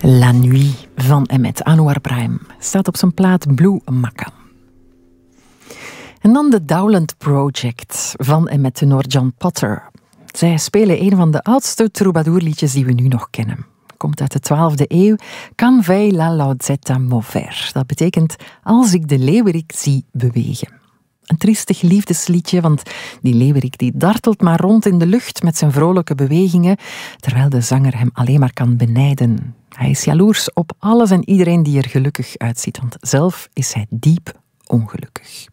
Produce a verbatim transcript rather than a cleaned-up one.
La Nuit van en met Anouar Brahim staat op zijn plaat Blue Makam. En dan de Dowland Project van en met tenor John Potter. Zij spelen een van de oudste troubadourliedjes die we nu nog kennen. Komt uit de twaalfde eeuw. Can vei la lauzetta mover. Dat betekent als ik de leeuwerik zie bewegen. Een triestig liefdesliedje, want die leeuwerik die dartelt maar rond in de lucht met zijn vrolijke bewegingen, terwijl de zanger hem alleen maar kan benijden. Hij is jaloers op alles en iedereen die er gelukkig uitziet, want zelf is hij diep ongelukkig.